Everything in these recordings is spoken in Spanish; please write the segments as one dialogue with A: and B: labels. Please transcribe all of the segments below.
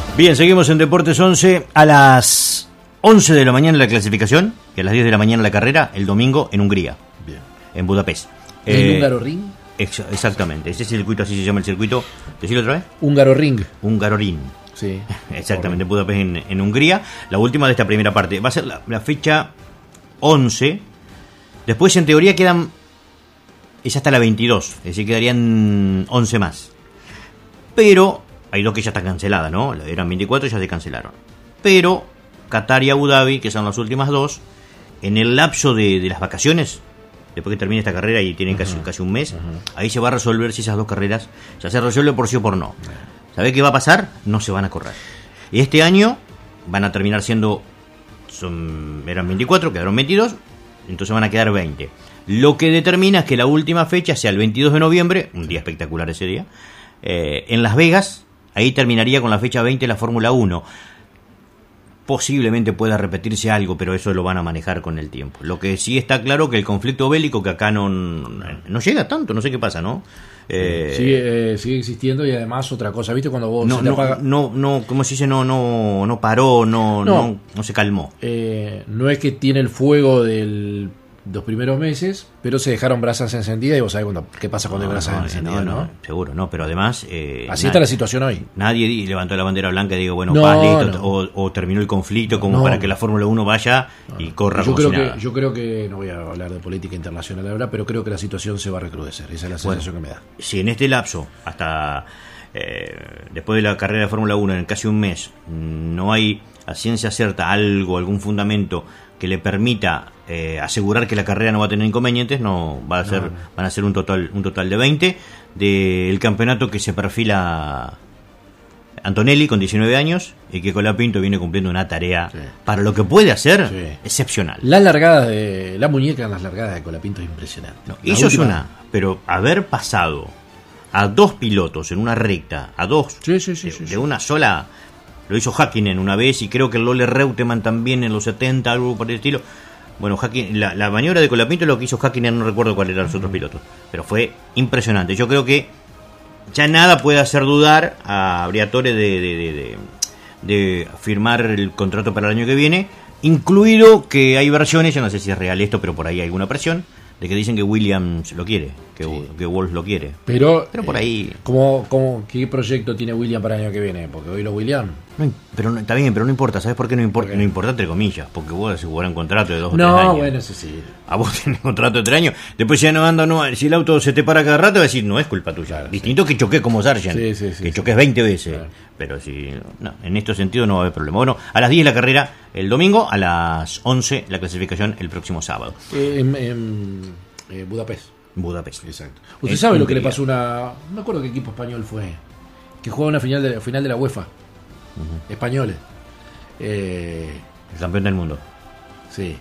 A: Bien, seguimos en Deportes 11 a las 11 de la mañana la clasificación y a las 10 de la mañana la carrera el domingo en Hungría.
B: Bien.
A: En Budapest.
B: ¿El Húngaro Ring?
A: Exactamente, ese circuito, así se llama el circuito. ¿Decirlo otra vez?
B: Húngaro Ring.
A: Húngaro Ring.
B: Sí.
A: Exactamente, en Budapest en Hungría. La última de esta primera parte. Va a ser la fecha 11. Después, en teoría, quedan... Es hasta la 22. Es decir, quedarían 11 más. Pero... Hay dos que ya están canceladas, ¿no? Eran 24 y ya se cancelaron. Pero Qatar y Abu Dhabi, que son las últimas dos, en el lapso de las vacaciones, después que termine esta carrera y tienen casi un mes, ahí se va a resolver si esas dos carreras ya se resuelve por sí o por no. ¿Sabe qué va a pasar? No se van a correr. Y este año van a terminar siendo... eran 24, quedaron 22, entonces van a quedar 20. Lo que determina es que la última fecha sea el 22 de noviembre, un día espectacular ese día, en Las Vegas. Ahí terminaría con la fecha 20 la Fórmula 1. Posiblemente pueda repetirse algo, pero eso lo van a manejar con el tiempo. Lo que sí está claro que el conflicto bélico, que acá no llega tanto, no sé qué pasa, ¿no?
B: Sigue existiendo y además otra cosa, ¿viste? Cuando vos
A: como se dice, no paró, no se calmó.
B: No es que tiene el fuego de los primeros meses, pero se dejaron brasas encendidas y vos sabés qué pasa cuando hay brasas encendidas, ¿no?
A: Seguro, no, pero además...
B: Así está la situación hoy.
A: Nadie levantó la bandera blanca y digo, bueno, listo, o terminó el conflicto como para que la Fórmula 1 vaya y corra como si nada.
B: Yo creo que, no voy a hablar de política internacional ahora, pero creo que la situación se va a recrudecer, esa es la sensación que me da.
A: Si en este lapso, hasta después de la carrera de Fórmula 1, en casi un mes, no hay a ciencia cierta algún fundamento que le permita asegurar que la carrera no va a tener inconvenientes, van a ser un total de 20 del campeonato que se perfila Antonelli con 19 años y que Colapinto viene cumpliendo una tarea para lo que puede hacer excepcional.
B: Las largadas de la muñeca en las largadas de Colapinto es impresionante.
A: Eso es pero haber pasado a dos pilotos en una recta, a dos de una sola. Lo hizo Häkkinen una vez y creo que el Lolle Reutemann también en los 70, algo por el estilo. Bueno, la maniobra de Colapinto es lo que hizo Häkkinen, no recuerdo cuáles eran los otros pilotos, pero fue impresionante. Yo creo que ya nada puede hacer dudar a Briatore de firmar el contrato para el año que viene, incluido que hay versiones, yo no sé si es real esto, pero por ahí hay alguna presión, de que dicen que Williams lo quiere, que Wolff lo quiere.
B: Pero
A: por ahí...
B: ¿Qué proyecto tiene Williams para el año que viene? Porque hoy los Williams...
A: Pero está bien, pero no importa. ¿Sabes por qué no importa? No importa entre comillas, porque vos asegurás un contrato de 2 o 3 años.
B: No, bueno, eso sí.
A: A vos tenés contrato de 3 años, después ya no anda, si el auto se te para cada rato, va a decir, no es culpa tuya. Claro, distinto que choques como Sargent, que choques 20 veces. Claro. Pero en este sentido no va a haber problema. Bueno, a las 10 la carrera el domingo, a las 11 la clasificación el próximo sábado. Budapest.
B: Exacto. ¿Usted sabe lo que le pasó no me acuerdo qué equipo español fue, que jugaba una final de la UEFA? Españoles.
A: El campeón del mundo.
B: Sí.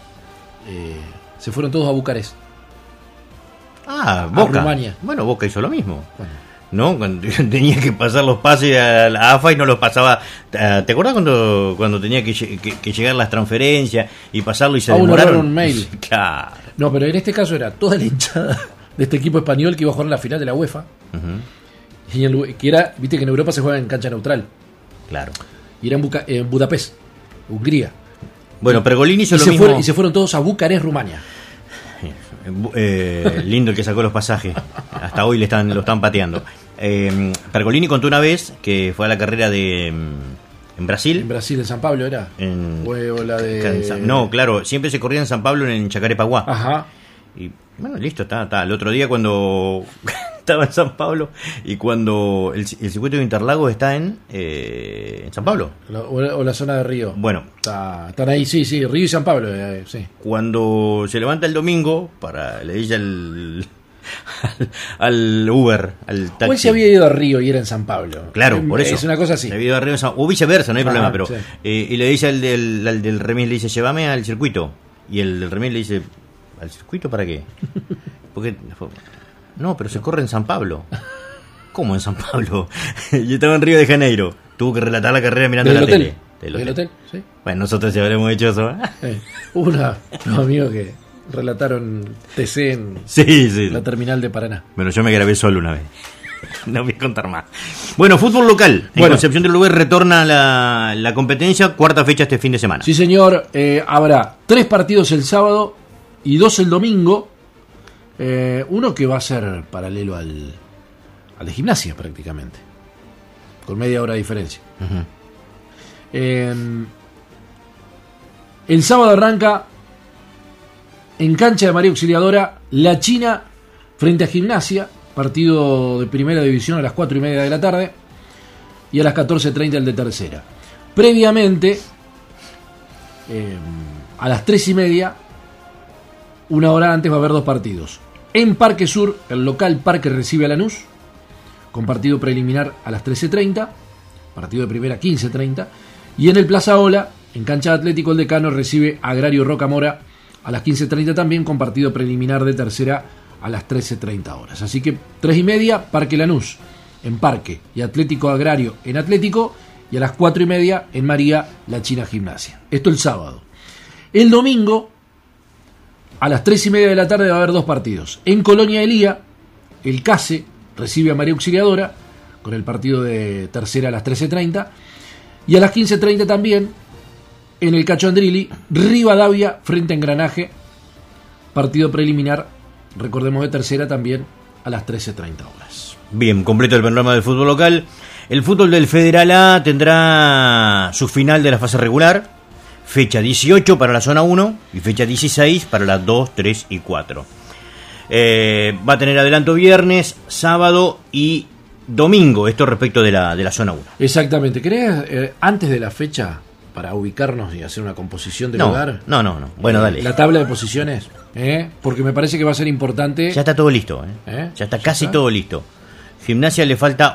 B: Se fueron todos a Bucarest.
A: Boca.
B: A Rumania.
A: Bueno, Boca hizo lo mismo. Bueno. ¿No? Cuando tenía que pasar los pases a la AFA y no los pasaba. ¿Te acuerdas cuando tenía que llegar las transferencias y pasarlo y se demoraron?
B: Un mail.
A: Claro.
B: No, pero en este caso era toda la hinchada de este equipo español que iba a jugar en la final de la UEFA. Y que era, viste que en Europa se juega en cancha neutral.
A: Claro.
B: Y era en Budapest, Hungría.
A: Bueno, Pergolini hizo lo mismo.
B: Y se fueron todos a Bucarest, Rumania.
A: Lindo el que sacó los pasajes. Hasta hoy lo están pateando. Pergolini contó una vez que fue a la carrera en Brasil.
B: En Brasil, en San Pablo era. O la de...
A: No, claro, siempre se corría en San Pablo, en Chacarepaguá.
B: Ajá.
A: Y bueno, listo, está. El otro día cuando estaba en San Pablo y cuando el circuito de Interlagos está en San Pablo.
B: O la zona de Río.
A: Bueno.
B: Están ahí, sí, Río y San Pablo, sí.
A: Cuando se levanta el domingo, le dice al Uber, al taxi.
B: Hoy se había ido a Río y era en San Pablo.
A: Claro, por eso.
B: Es una cosa así.
A: Se había ido a Río o viceversa, no hay problema, pero... Sí. Y le dice al del remis, le dice, llévame al circuito. Y el del remis le dice, ¿al circuito para qué? Porque... No, pero se corre en San Pablo. ¿Cómo en San Pablo? Y estaba en Río de Janeiro. Tuvo que relatar la carrera mirando la tele.
B: ¿Del hotel? Sí.
A: Bueno, nosotros ya habremos hecho eso.
B: Hubo unos amigos que relataron TC en la terminal de Paraná.
A: Bueno, yo me grabé solo una vez. No voy a contar más. Bueno, fútbol local. En Concepción del Uruguay retorna la competencia, cuarta fecha este fin de semana.
B: Sí, señor. Habrá 3 partidos el sábado y 2 el domingo. Uno que va a ser paralelo al de Gimnasia prácticamente, con media hora de diferencia.
A: Uh-huh.
B: El sábado arranca en cancha de María Auxiliadora La China frente a Gimnasia, partido de primera división a las 4:30 de la tarde, y a las 14:30 el de tercera. Previamente, a las 3:30, una hora antes, va a haber 2 partidos. En Parque Sur, el local Parque recibe a Lanús, con partido preliminar a las 13:30, partido de primera 15:30, y en el Plaza Ola, en cancha de Atlético, el Decano recibe a Agrario Rocamora a las 15:30 también, con partido preliminar de tercera a las 13:30 horas. Así que 3:30, Parque Lanús en Parque, y Atlético Agrario en Atlético, y a las 4:30 en María La China Gimnasia. Esto el sábado. El domingo, a las 3:30 de la tarde, va a haber 2 partidos. En Colonia Elía, el CASE recibe a María Auxiliadora, con el partido de tercera a las 13:30, y a las 15:30 también, en el Cacho Andrilli, Rivadavia frente a Engranaje, partido preliminar, recordemos, de tercera también a las 13:30 horas.
A: Bien, completo el panorama del fútbol local. El fútbol del Federal A tendrá su final de la fase regular, fecha 18 para la zona 1 y fecha 16 para las 2, 3 y 4. Va a tener adelanto viernes, sábado y domingo, esto respecto de la zona 1.
B: Exactamente. ¿Querés, antes de la fecha, para ubicarnos y hacer una composición del lugar?
A: No. Bueno, dale.
B: La tabla de posiciones, porque me parece que va a ser importante.
A: Ya está todo listo, Ya está casi todo listo. Gimnasia le falta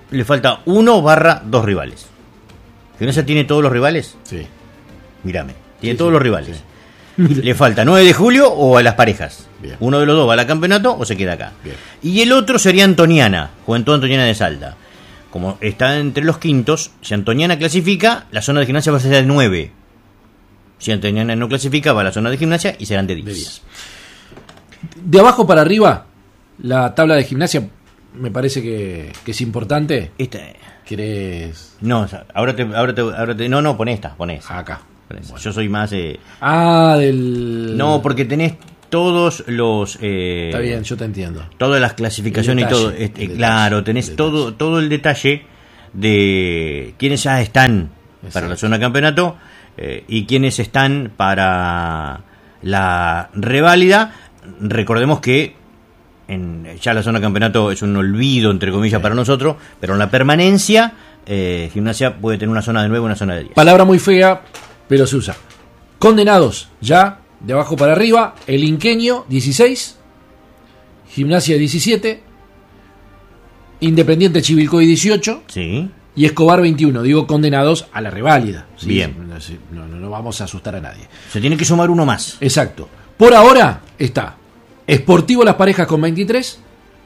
A: 1/2 rivales. ¿Gimnasia tiene todos los rivales?
B: Sí.
A: Mírame, tiene todos los rivales. Sí. Le falta 9 de julio o a las parejas.
B: Bien.
A: Uno de los dos va al campeonato o se queda acá.
B: Bien.
A: Y el otro sería Antoniana, Juventud Antoniana de Salta. Como está entre los quintos, si Antoniana clasifica, la zona de Gimnasia va a ser de 9. Si Antoniana no clasifica, va a la zona de Gimnasia y serán de 10.
B: De abajo para arriba, la tabla de Gimnasia me parece que es importante. ¿Querés?
A: No, ahora te no, pon esta.
B: Acá.
A: Bueno. Yo soy más...
B: del...
A: No, porque tenés todos los...
B: Está bien, yo te entiendo.
A: Todas las clasificaciones
B: detalle,
A: y todo. Claro, tenés todo el detalle de quiénes ya están para la zona de campeonato y quiénes están para la reválida. Recordemos que ya la zona de campeonato es un olvido, entre comillas, para nosotros, pero en la permanencia, Gimnasia puede tener una zona de 9 y una zona de 10. Palabra
B: muy fea, pero se usa. Condenados, ya, de abajo para arriba, el Inqueño, 16, Gimnasia 17, Independiente Chivilcoy 18,
A: sí,
B: y Escobar 21. Digo condenados a la reválida. ¿Sí?
A: Bien.
B: No vamos a asustar a nadie.
A: Se tiene que sumar uno más.
B: Exacto. Por ahora está Sportivo Las Parejas con 23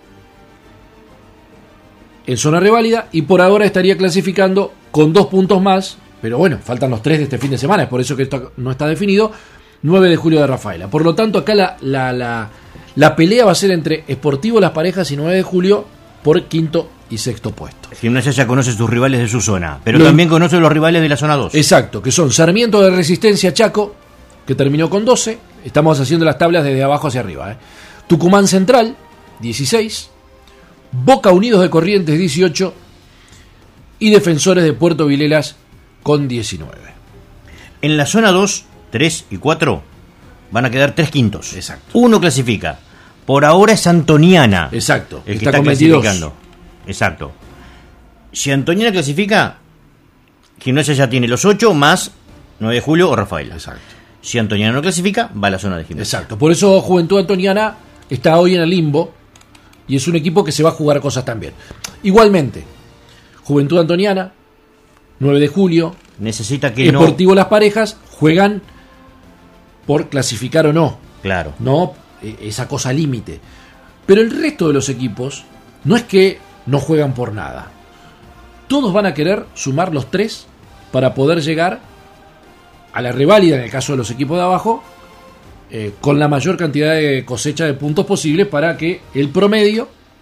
B: en zona reválida, y por ahora estaría clasificando con 2 puntos más, pero bueno, faltan los 3 de este fin de semana, es por eso que esto no está definido. 9 de julio de Rafaela. Por lo tanto, acá la pelea va a ser entre Sportivo Las Parejas y 9 de julio por quinto y sexto puesto.
A: Gimnasia ya conoce sus rivales de su zona, pero también conoce los rivales de la zona 2.
B: Exacto, que son Sarmiento de Resistencia Chaco, que terminó con 12. Estamos haciendo las tablas desde abajo hacia arriba. Tucumán Central, 16. Boca Unidos de Corrientes, 18. Y Defensores de Puerto Vilelas con 19.
A: En la zona 2, 3 y 4 van a quedar 3 quintos.
B: Exacto.
A: Uno clasifica. Por ahora es Antoniana.
B: Exacto.
A: El que está clasificando. Exacto. Si Antoniana clasifica, Gimnasia ya tiene los 8 más 9 de julio o Rafaela.
B: Exacto.
A: Si Antoniana no clasifica, va a la zona de Gimnasia.
B: Exacto. Por eso Juventud Antoniana está hoy en el limbo y es un equipo que se va a jugar cosas también. Igualmente, Juventud Antoniana, 9 de julio,
A: necesita que
B: Sportivo Las Parejas juegan por clasificar o no.
A: Claro.
B: No esa cosa límite. Pero el resto de los equipos no es que no juegan por nada. Todos van a querer sumar los 3 para poder llegar a la reválida, en el caso de los equipos de abajo, con la mayor cantidad de cosecha de puntos posibles, para que el promedio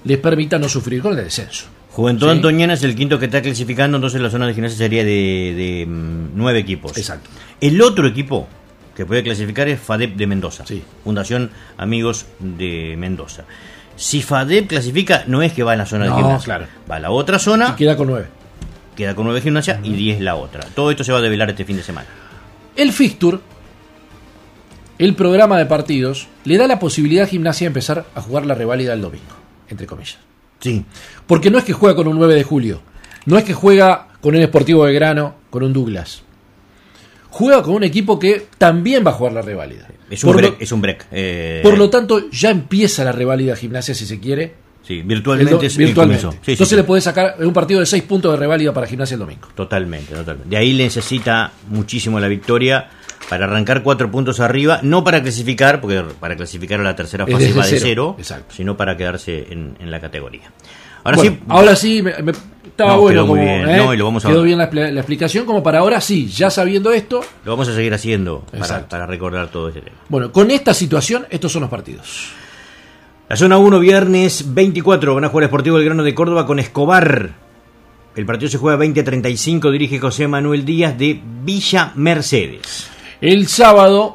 B: les permita no sufrir con el descenso.
A: Juventud
B: ¿Sí?
A: Antoniana es el quinto que está clasificando, entonces la zona de Gimnasia sería de 9 equipos.
B: Exacto.
A: El otro equipo que puede clasificar es FADEP de Mendoza,
B: Sí.
A: Fundación Amigos de Mendoza. Si FADEP clasifica, no es que va en la zona de
B: No,
A: Gimnasia,
B: claro.
A: va a la otra zona,
B: Y queda con 9.
A: queda con 9 Gimnasia y 10 la otra. Todo esto se va a develar este fin de semana.
B: El fixture, el programa de partidos, le da la posibilidad a Gimnasia de empezar a jugar la reválida el domingo, entre comillas.
A: Sí,
B: Porque no es que juega con un 9 de julio, no es que juega con un Sportivo Belgrano, con un Douglas. Juega con un equipo que también va a jugar la reválida.
A: es un break.
B: Por lo tanto, ya empieza la reválida Gimnasia, si se quiere.
A: Sí, virtualmente es el
B: virtualmente.
A: comienzo. Sí,
B: Entonces
A: sí,
B: le puede sacar un partido de 6 puntos de reválida para Gimnasia el domingo.
A: Totalmente. De ahí le necesita muchísimo la victoria para arrancar 4 puntos arriba, no para clasificar, porque para clasificar a la tercera
B: Es
A: fase
B: desde
A: va de
B: cero.
A: cero,
B: Exacto.
A: sino para quedarse en la categoría. Ahora
B: Bueno,
A: sí,
B: ahora sí, estaba
A: No,
B: bueno
A: quedó muy
B: como,
A: bien. No, y lo vamos a-
B: quedó bien la explicación, como para ahora sí, ya sabiendo esto.
A: lo vamos a seguir haciendo
B: Exacto.
A: para recordar todo este tema.
B: Bueno, con esta situación, estos son los partidos.
A: La zona 1, viernes 24, van a jugar Sportivo Belgrano de Córdoba con Escobar. El partido se juega 20:35, dirige José Manuel Díaz de Villa Mercedes.
B: El sábado,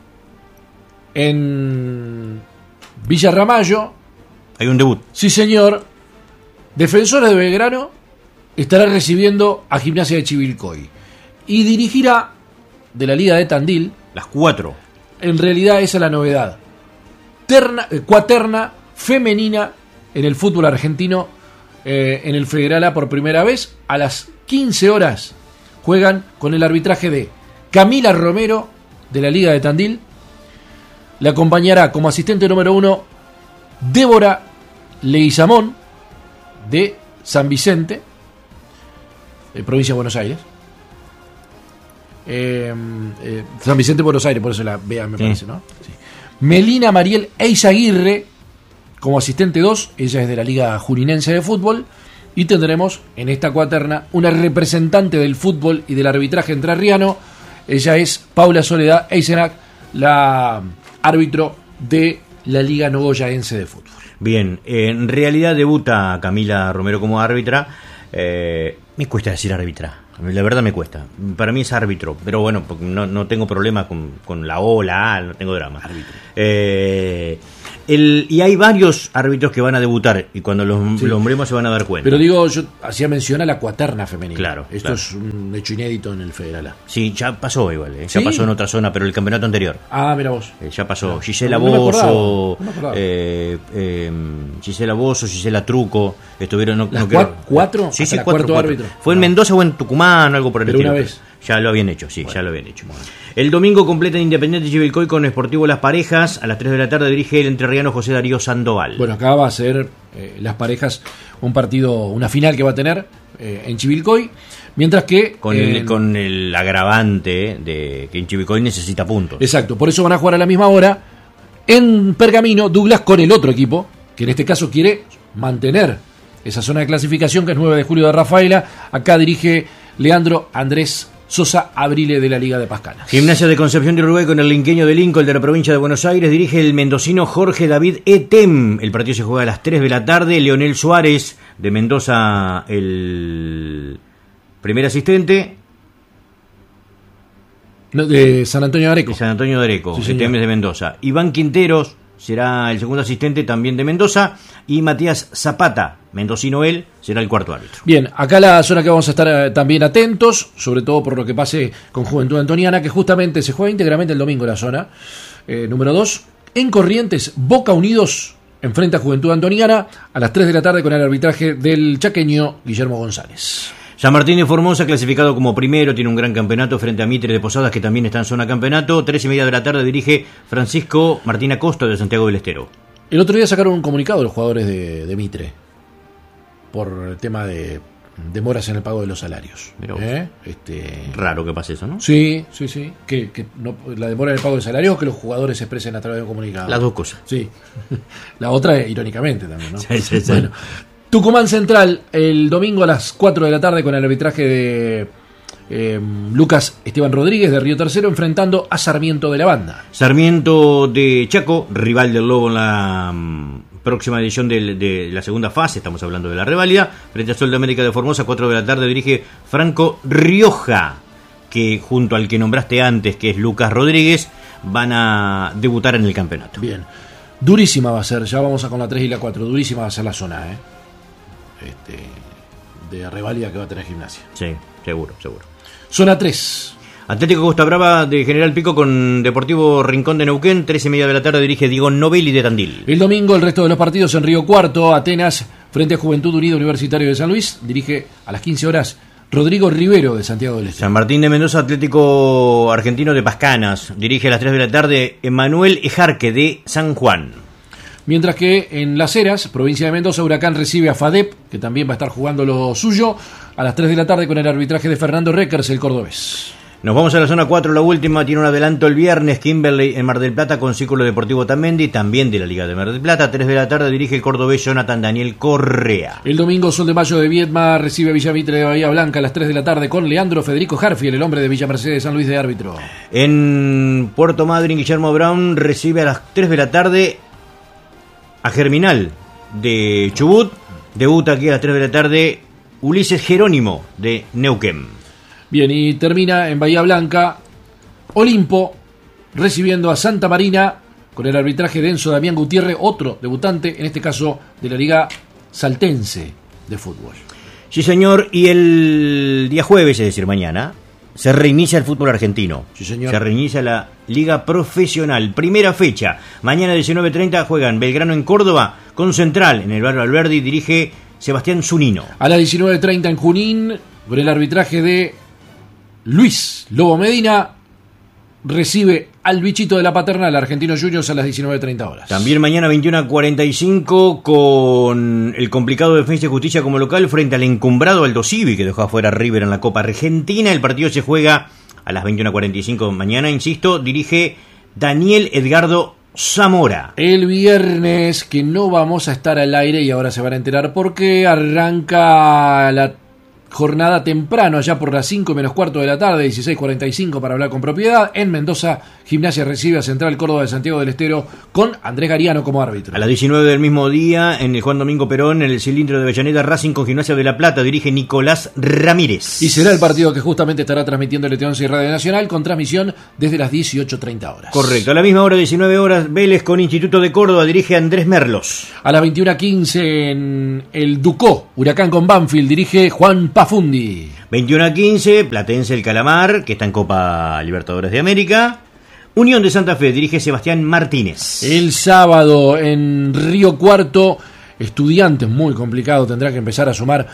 B: en Villa Ramallo,
A: Hay un debut.
B: sí señor, Defensores de Belgrano estará recibiendo a Gimnasia de Chivilcoy y dirigirá de la Liga de Tandil.
A: Las 4.
B: En realidad esa es la novedad. Cuaterna femenina en el fútbol argentino, en el Federal A por primera vez. A las 15 horas juegan con el arbitraje de Camila Romero de la Liga de Tandil. Le acompañará como asistente número 1 Débora Leguizamón de San Vicente, provincia de Buenos Aires. San Vicente, Buenos Aires, por eso la vea, me
A: Sí.
B: parece, ¿no? Sí. Melina Mariel Eizaguirre como asistente 2, ella es de la Liga Juninense de Fútbol, y tendremos en esta cuaterna una representante del fútbol y del arbitraje entrerriano, ella es Paula Soledad Eisenac, la árbitro de la Liga Nogoyaense de Fútbol.
A: Bien, en realidad debuta Camila Romero como árbitra. Me cuesta decir árbitra, la verdad me cuesta. Para mí es árbitro, pero bueno, porque no tengo problema con la O, la A, no tengo drama. Y hay varios árbitros que van a debutar y cuando los nombremos se van a dar cuenta.
B: Pero digo, yo hacía mención a la cuaterna femenina.
A: Claro,
B: Esto
A: claro.
B: es un hecho inédito en el Federal A.
A: Sí, ya pasó igual, ya
B: ¿Sí?
A: pasó en otra zona, pero el campeonato anterior.
B: Ah, mira vos.
A: Ya pasó. Gisela
B: No me acordaba,
A: Bozo,
B: no me acordaba.
A: Gisela Bozo, Gisela Truco, estuvieron...
B: ¿Las cuatro?
A: Sí,
B: Hasta
A: sí,
B: la
A: cuatro.
B: cuarto árbitro.
A: Fue en
B: No.
A: Mendoza o en Tucumán, algo por el
B: Pero
A: estilo.
B: una vez.
A: Ya lo habían hecho, sí, ya lo habían hecho. El domingo completa en Independiente Chivilcoy con Sportivo Las Parejas. A las 3 de la tarde dirige el entrerriano José Darío Sandoval.
B: Bueno, acá va a ser Las Parejas un partido, una final que va a tener en Chivilcoy, mientras que...
A: Con el agravante de que en Chivilcoy necesita puntos.
B: Exacto, por eso van a jugar a la misma hora en Pergamino, Douglas con el otro equipo, que en este caso quiere mantener esa zona de clasificación, que es 9 de julio de Rafaela. Acá dirige Leandro Andrés Sosa Abrile de la Liga de Pascanas.
A: Gimnasia de Concepción de Uruguay con el linqueño de Lincoln de la provincia de Buenos Aires. Dirige el mendocino Jorge David Etem. El partido se juega a las 3 de la tarde. Leonel Suárez de Mendoza, el primer asistente.
B: No, de San Antonio de Areco.
A: De San Antonio de Areco,
B: Sí, señor.
A: Etem es de Mendoza. Iván Quinteros será el segundo asistente, también de Mendoza. Y Matías Zapata, mendocino él, será el cuarto árbitro.
B: Bien, acá la zona que vamos a estar también atentos, sobre todo por lo que pase con Juventud Antoniana, que justamente se juega íntegramente el domingo la zona. Número 2, en Corrientes, Boca Unidos enfrenta a Juventud Antoniana a las 3 de la tarde con el arbitraje del chaqueño Guillermo González.
A: San Martín de Formosa clasificado como primero, tiene un gran campeonato frente a Mitre de Posadas, que también está en zona campeonato. 3:30 de la tarde dirige Francisco Martín Acosta de Santiago del Estero.
B: El otro día sacaron un comunicado los jugadores de Mitre por el tema de demoras en el pago de los salarios.
A: Mirá vos. Raro que pase eso, ¿no?
B: Sí. Que no, la demora en el pago de salarios, que los jugadores se expresen a través de un comunicado.
A: Las dos cosas.
B: Sí. La otra, irónicamente también, ¿no?
A: Sí.
B: Bueno, Tucumán Central, el domingo a las 4 de la tarde con el arbitraje de Lucas Esteban Rodríguez de Río Tercero, enfrentando a Sarmiento de la Banda.
A: Sarmiento de Chaco, rival del Lobo en la próxima edición de la segunda fase, estamos hablando de la reválida, frente a Sol de América de Formosa, 4 de la tarde, dirige Franco Rioja, que junto al que nombraste antes, que es Lucas Rodríguez, van a debutar en el campeonato.
B: Bien, durísima va a ser, ya vamos a con la 3 y la 4, durísima va a ser la zona, de reválida que va a tener Gimnasia.
A: Sí, seguro.
B: Zona 3.
A: Atlético Costa Brava de General Pico con Deportivo Rincón de Neuquén, 13:30 de la tarde, dirige Diego Novelli de Tandil.
B: El domingo el resto de los partidos en Río Cuarto, Atenas frente a Juventud Unida Universitario de San Luis, dirige a las 15 horas Rodrigo Rivero de Santiago del Este.
A: San Martín de Mendoza, Atlético Argentino de Pascanas, dirige a las 3 de la tarde Emanuel Ejarque de San Juan.
B: Mientras que en Las Heras, provincia de Mendoza, Huracán recibe a FADEP, que también va a estar jugando lo suyo, a las 3 de la tarde con el arbitraje de Fernando Reckers, el cordobés.
A: Nos vamos a la zona 4, la última, tiene un adelanto el viernes, Kimberley en Mar del Plata con Círculo Deportivo Tamendi, también de la Liga de Mar del Plata, 3 de la tarde dirige el cordobés Jonathan Daniel Correa.
B: El domingo Sol de Mayo de Viedma recibe a Villamitre de Bahía Blanca a las 3 de la tarde con Leandro Federico Harfield, el hombre de Villa Mercedes de San Luis de árbitro.
A: En Puerto Madryn, Guillermo Brown recibe a las 3 de la tarde a Germinal de Chubut, debuta aquí a las 3 de la tarde Ulises Jerónimo de Neuquén.
B: Bien, y termina en Bahía Blanca Olimpo recibiendo a Santa Marina con el arbitraje de Enzo Damián Gutiérrez, otro debutante, en este caso de la Liga Saltense de fútbol.
A: Sí, señor, y el día jueves, es decir, mañana, se reinicia el fútbol argentino.
B: Sí, señor.
A: Se reinicia la Liga Profesional. Primera fecha, mañana 19:30 juegan Belgrano en Córdoba con Central en el barrio Alberdi, dirige Sebastián Zunino.
B: A las 19:30 en Junín, por el arbitraje de Luis Lobo Medina, recibe al bichito de la Paternal, Argentino Juniors, a las 19:30 horas.
A: También mañana 21:45 con el complicado Defensa y Justicia como local frente al encumbrado Aldo Civi, que dejó afuera a River en la Copa Argentina. El partido se juega a las 21:45 mañana, insisto, dirige Daniel Edgardo Zamora.
B: El viernes, que no vamos a estar al aire y ahora se van a enterar porque arranca la jornada temprano, allá por las 5 menos cuarto de la tarde, 16:45 para hablar con propiedad. En Mendoza, Gimnasia recibe a Central Córdoba de Santiago del Estero con Andrés Gariano como árbitro.
A: A las 19 del mismo día, en el Juan Domingo Perón, en el cilindro de Avellaneda, Racing con Gimnasia de la Plata, dirige Nicolás Ramírez.
B: Y será el partido que justamente estará transmitiendo el ET11 y Radio Nacional, con transmisión desde las 18:30 horas.
A: Correcto, a la misma hora, 19 horas, Vélez con Instituto de Córdoba, dirige Andrés Merlos.
B: A las 21:15 en el Ducó, Huracán con Banfield, dirige Juan Pafundi.
A: 21:15, Platense el Calamar, que está en Copa Libertadores de América. Unión de Santa Fe, dirige Sebastián Martínez.
B: El sábado en Río Cuarto, Estudiantes, muy complicado, tendrá que empezar a sumar,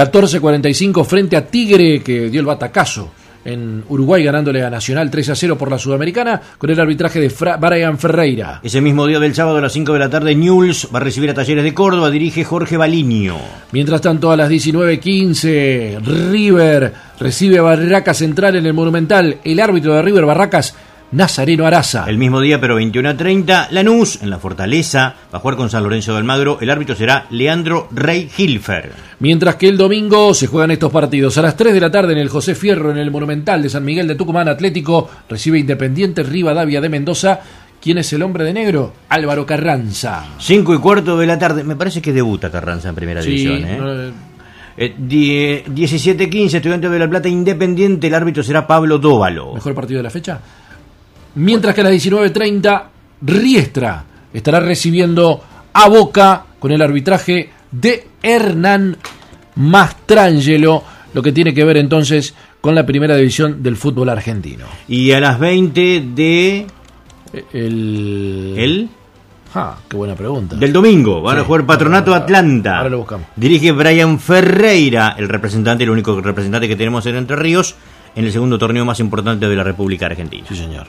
B: 14:45 frente a Tigre, que dio el batacazo en Uruguay ganándole a Nacional 3-0 por la Sudamericana, con el arbitraje de Brian Ferreira.
A: Ese mismo día del sábado a las 5 de la tarde, Newell's va a recibir a Talleres de Córdoba, dirige Jorge Baliño.
B: Mientras tanto, a las 19:15, River recibe a Barracas Central en el Monumental. El árbitro de River, Barracas, Nazareno Araza.
A: El mismo día, pero 21:30, Lanús, en la Fortaleza, va a jugar con San Lorenzo de Almagro. El árbitro será Leandro Rey Hilfer.
B: Mientras que el domingo se juegan estos partidos. A las 3 de la tarde en el José Fierro, en el Monumental de San Miguel de Tucumán, Atlético recibe Independiente Rivadavia de Mendoza. ¿Quién es el hombre de negro? Álvaro Carranza.
A: 5:15 de la tarde, me parece que debuta Carranza en primera división. 17:15, Estudiantes de La Plata, Independiente, el árbitro será Pablo Dóvalo.
B: ¿Mejor partido de la fecha? Mientras que a las 19:30, Riestra estará recibiendo a Boca con el arbitraje de Hernán Mastrangelo, lo que tiene que ver entonces con la primera división del fútbol argentino.
A: Y a las 20 de...
B: ¿El? Qué buena pregunta.
A: Del domingo, van a jugar Patronato Atlanta.
B: Ahora lo buscamos.
A: Dirige Brian Ferreira, el representante, el único representante que tenemos en Entre Ríos, en el segundo torneo más importante de la República Argentina.
B: Sí, señor.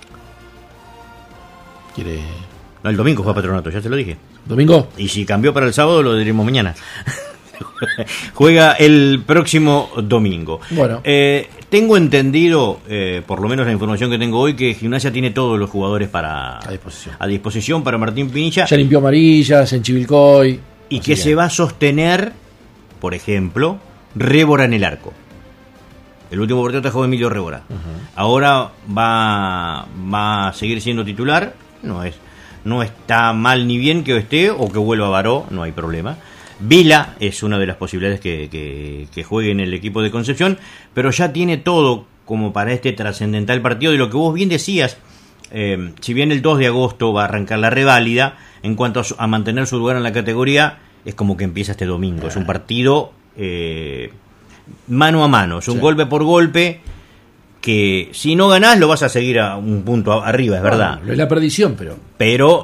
B: ¿Quiere...?
A: No, el domingo juega Patronato, ya te lo dije.
B: ¿Domingo?
A: Y si cambió para el sábado, lo diremos mañana. Juega el próximo domingo.
B: Bueno.
A: Tengo entendido, por lo menos la información que tengo hoy, que Gimnasia tiene todos los jugadores a disposición para Martín Pinilla.
B: Ya limpió amarillas en Chivilcoy.
A: Y que se va a sostener, por ejemplo, Rébora en el arco. El último partido atajó Emilio Rébora. Ahora va a seguir siendo titular. no está mal ni bien que esté o que vuelva Baró, no hay problema. Vila es una de las posibilidades que juegue en el equipo de Concepción, pero ya tiene todo como para este trascendental partido de lo que vos bien decías. Si bien el 2 de agosto va a arrancar la reválida, en cuanto a mantener su lugar en la categoría, es como que empieza este domingo. Es un partido mano a mano, es un golpe por golpe, que si no ganás lo vas a seguir a un punto arriba, es verdad.
B: No es la perdición,
A: pero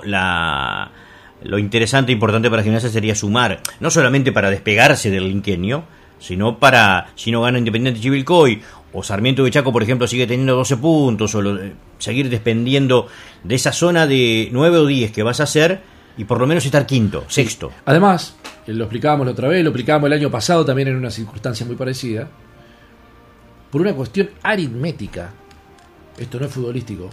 A: lo interesante e importante para Gimnasia sería sumar, no solamente para despegarse del Linqueño, sino para, si no gana Independiente Chivilcoy, o Sarmiento de Chaco, por ejemplo, sigue teniendo 12 puntos, o seguir dependiendo de esa zona de 9 o 10 que vas a hacer, y por lo menos estar quinto, sexto.
B: Además, lo explicábamos la otra vez, lo explicábamos el año pasado también en una circunstancia muy parecida, por una cuestión aritmética, esto no es futbolístico,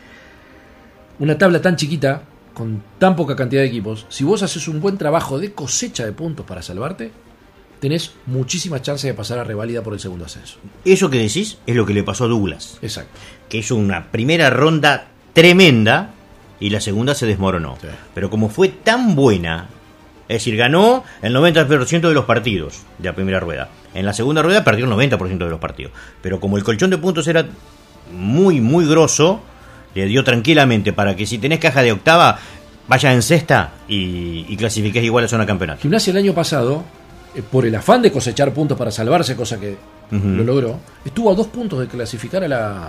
B: una tabla tan chiquita, con tan poca cantidad de equipos, si vos haces un buen trabajo de cosecha de puntos para salvarte, tenés muchísimas chances de pasar a reválida por el segundo ascenso.
A: Eso que decís es lo que le pasó a Douglas.
B: Exacto.
A: Que hizo una primera ronda tremenda y la segunda se desmoronó. Sí. Pero como fue tan buena, es decir, ganó el 90% de los partidos de la primera rueda. En la segunda rueda perdió el 90% de los partidos. Pero como el colchón de puntos era muy, muy grosso, le dio tranquilamente para que si tenés caja de octava, vaya en sexta y clasifiques igual a zona campeonato.
B: Gimnasia el año pasado, por el afán de cosechar puntos para salvarse, cosa que lo logró, estuvo a 2 puntos de clasificar a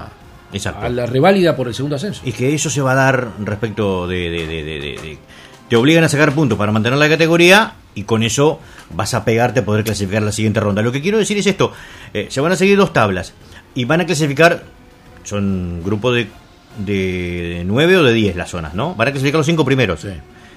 B: la reválida por el segundo ascenso.
A: Y que eso se va a dar respecto de te obligan a sacar puntos para mantener la categoría y con eso vas a pegarte a poder clasificar la siguiente ronda. Lo que quiero decir es esto, se van a seguir 2 tablas y van a clasificar, son grupos de 9 o de 10 las zonas, ¿no? Van a clasificar los 5 primeros.
B: Sí.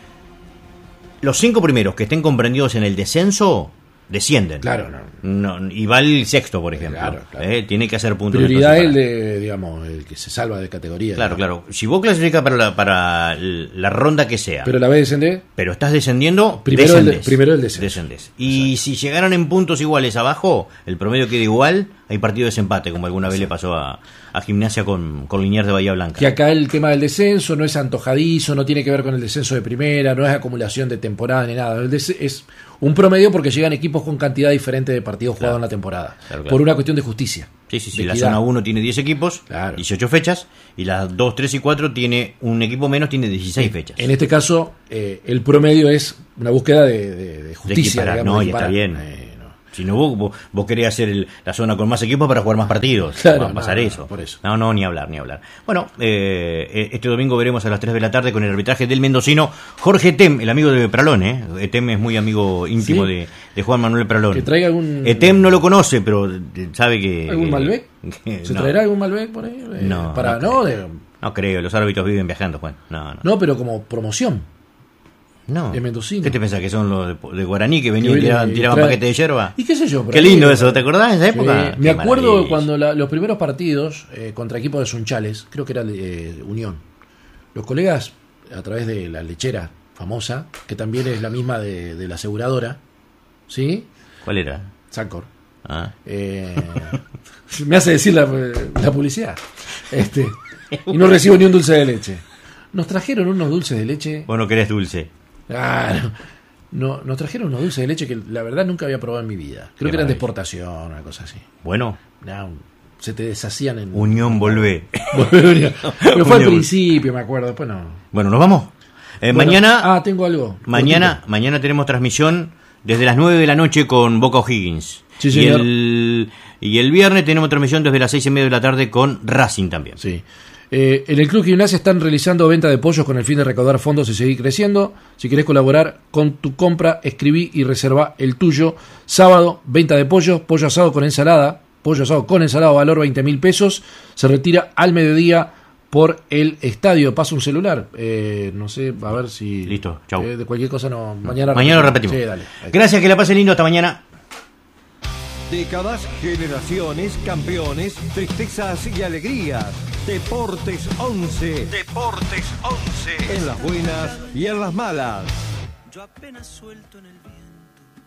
A: Los 5 primeros que estén comprendidos en el descenso descienden.
B: Claro,
A: no, y va el sexto, por ejemplo. Claro. Tiene que hacer puntos.
B: Prioridad el que se salva de categoría.
A: Claro, claro. Si vos clasificas para la ronda que sea,
B: pero la vez descender,
A: pero estás descendiendo,
B: primero el descenso.
A: Descendés. Y si llegaron en puntos iguales abajo, el promedio queda igual, hay partido de desempate, como alguna vez le pasó a Gimnasia con Liniers de Bahía Blanca.
B: Que acá el tema del descenso no es antojadizo, no tiene que ver con el descenso de primera, no es acumulación de temporada ni nada. Es un promedio porque llegan equipos con cantidad diferente de partidos jugados en la temporada. Claro. Por una cuestión de justicia.
A: Sí. La zona 1 tiene 10 equipos, 18 fechas, y las 2, 3 y 4 tiene un equipo menos, tiene 16 fechas.
B: En este caso, el promedio es una búsqueda de justicia.
A: No, y está bien. Si no, vos querés hacer la zona con más equipos para jugar más partidos.
B: Claro,
A: va a pasar eso.
B: Por eso.
A: No, ni hablar. Bueno, este domingo veremos a las 3 de la tarde con el arbitraje del mendocino Jorge Etem, el amigo de Pralón. Etem es muy amigo íntimo de Juan Manuel Pralón.
B: Que traiga algún...
A: Etem no lo conoce, pero sabe que...
B: ¿Algún Malbec? ¿Se traerá algún Malbec por ahí?
A: No creo, los árbitros viven viajando, Juan.
B: No, pero como promoción.
A: No.
B: Es mendocino.
A: ¿Qué te pensás? ¿Que son los de Guaraní que venían y tiraban paquetes de yerba?
B: ¿Y qué sé yo?
A: Qué lindo eso, ¿te acordás de esa época?
B: Me acuerdo cuando los primeros partidos contra equipos de Sunchales, creo que era Unión, los colegas, a través de la lechera famosa, que también es la misma de la aseguradora, ¿sí?
A: ¿Cuál era?
B: Sancor.
A: Ah.
B: Me hace decir la publicidad. Y no recibo ni un dulce de leche. Nos trajeron unos dulces de leche.
A: Vos no querés dulce.
B: No, nos trajeron unos dulces de leche que la verdad nunca había probado en mi vida. Creo que eran de exportación, una cosa así.
A: Bueno.
B: Se te deshacían en...
A: Unión Volvé.
B: Pero fue al principio, me acuerdo, después no.
A: Bueno, ¿nos vamos? Mañana...
B: tengo algo.
A: Mañana tenemos transmisión desde las 9 de la noche con Boca O'Higgins.
B: Sí, señor.
A: Y el viernes tenemos transmisión desde las 6:30 de la tarde con Racing también.
B: Sí. En el Club Gimnasia están realizando venta de pollos con el fin de recaudar fondos y seguir creciendo. Si querés colaborar con tu compra, escribí y reserva el tuyo. Sábado, venta de pollo asado con ensalada, valor 20.000 pesos. Se retira al mediodía por el estadio. Pasa un celular. No sé, a ver si...
A: Listo, chau.
B: De cualquier cosa no... Mañana
A: lo repetimos.
B: Sí, dale.
A: Gracias, que la pasen lindo. Hasta mañana.
C: Décadas, generaciones, campeones, tristezas y alegrías. Deportes 11. Deportes 11. En las buenas y en las malas.
D: Yo apenas suelto en el viento.